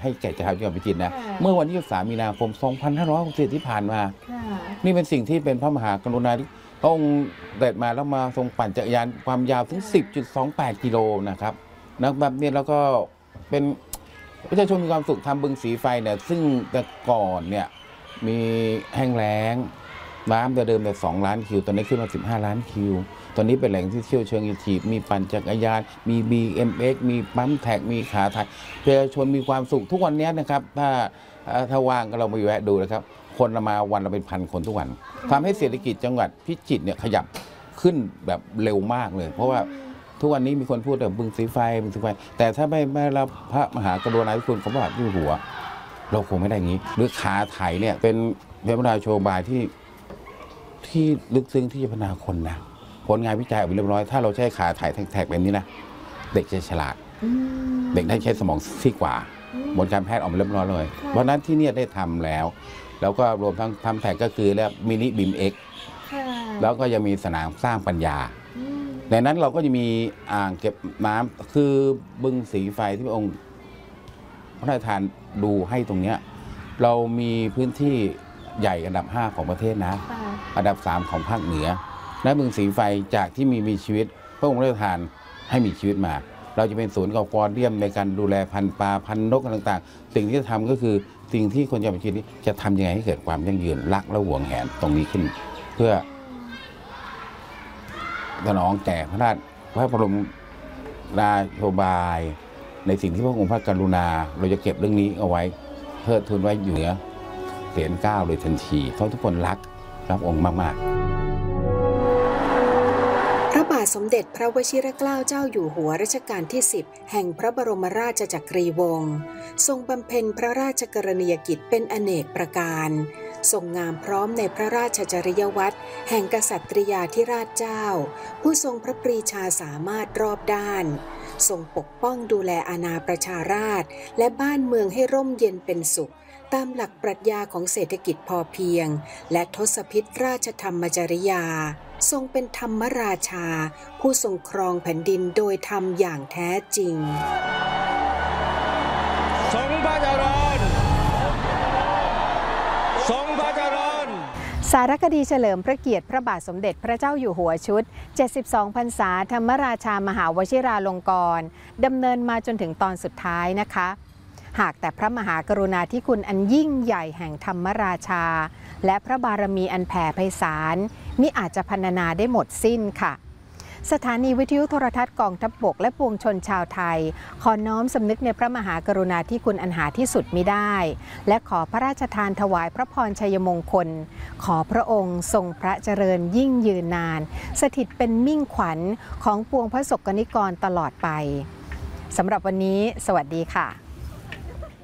ให้แก่ชาวจังหวัดพิจิตรนะเมื่อวันที่3 มีนาคม 2560 ที่ผ่านมานี่เป็นสิ่งที่เป็นพระมหากรุณาธิคุณพระองค์เสด็จมาแล้วมาทรงปั่นจักรยานความยาวถึง 10.28 กิโลนะครับแบบนี้แล้วก็เป็นประชาชนมีความสุขทำบึงสีไฟเนี่ยซึ่งแต่ก่อนเนี่ยมีแห้งแล้งน้ำเดิมแต่2 ล้านคิวตอนนี้ขึ้นมา15 ล้านคิวตอนนี้เป็นแหล่งที่เที่ยวเชิงอีทีมีปั่นจักรยานมี BMX มีปั๊มแท็กมีขาถ่ายประชาชนมีความสุขทุกวันนี้นะครับถ้าว่างก็เราไปแวะดูนะครับคนมาวันละเป็น1,000 คนทุกวันทำให้เศรษฐกิจจังหวัดพิจิตรเนี่ยขยับขึ้นแบบเร็วมากเลยเพราะว่าทุกวันนี้มีคนพูดแต่บึงสีไฟแต่ถ้าไม่รับพระมหากรุณาธิคุณของพระบาทอยู่หัวเราคงไม่ได้อย่างนี้หรือขาไถเนี่ยเป็นพระราชโชบายที่ลึกซึ้งที่จะพัฒนาคนนะผลงานวิจัยออกมาเรียบร้อยถ้าเราใช้ขาไถแท็กแบบนี้นะเด็กจะฉลาดเด็กได้ใช้สมองที่กว่าบนการแพทย์ออกมาเรียบร้อยเลยเพราะนั้นที่นี่ได้ทำแล้วก็รวมทั้งทำแท็กก็คือแล้วมินิบิมเอ็กแล้วก็ยังมีสนามสร้างปัญญาในนั้นเราก็จะมีอ่างเก็บน้ำคือบึงสีไฟที่พระองค์พระราชทานดูให้ตรงเนี้ยเรามีพื้นที่ใหญ่อันดับ5ของประเทศนะอันดับ3ของภาคเหนือและบึงสีไฟจากที่มีชีวิตพระองค์พระราชทานให้มีชีวิตมาเราจะเป็นศูนย์กับฟอร์เรียมในการดูแลพันธุ์ปลาพันธุ์นกต่างๆสิ่งที่จะทำก็คือสิ่งที่คนจังหวัดพิจิตรจะทำยังไงให้เกิดความยั่งยืนรักและหวงแหนตรงนี้ขึ้นเพื่อถนองแก่พระบรมราชโบายในสิ่งที่พระองค์พระกรุณาเราจะเก็บเรื่องนี้เอาไว้เทิดทูนไว้อยู่เหนือเสียนเก้าเลยทันทีเพราะทุกคนรักองค์มากๆพระบาทสมเด็จพระวชิรเกล้าเจ้าอยู่หัวรัชกาลที่10แห่งพระบรมราชจักรีวงศ์ทรงบำเพ็ญพระราชกรณียกิจเป็นอเนกประการทรงงามพร้อมในพระราชจริยวัตรแห่งกษัตริยาธิราชเจ้าผู้ทรงพระปรีชาสามารถรอบด้านทรงปกป้องดูแลอาณาประชาราษฎร์และบ้านเมืองให้ร่มเย็นเป็นสุขตามหลักปรัชญาของเศรษฐกิจพอเพียงและทศพิธราชธรรมจริยาทรงเป็นธรรมราชาผู้ทรงครองแผ่นดินโดยธรรมอย่างแท้จริงทรงพระเจริญทรงพระเจริญสารคดีเฉลิมพระเกียรติพระบาทสมเด็จพระเจ้าอยู่หัวชุด72 พรรษาธรรมราชามหาวชิราลงกรณ์ดำเนินมาจนถึงตอนสุดท้ายนะคะหากแต่พระมหากรุณาธิคุณอันยิ่งใหญ่แห่งธรรมราชาและพระบารมีอันแผ่ไพศาลมิอาจจะพรรณนาได้หมดสิ้นค่ะสถานีวิทยุโทรทัศน์กองทัพบกและปวงชนชาวไทยขอน้อมสำนึกในพระมหากรุณาธิคุณอันหาที่สุดมิได้และขอพระราชทานถวายพระพรชัยมงคลขอพระองค์ทรงพระเจริญยิ่งยืนนานสถิตเป็นมิ่งขวัญของปวงพระสกนิกรตลอดไปสำหรับวันนี้สวัสดีค่ะ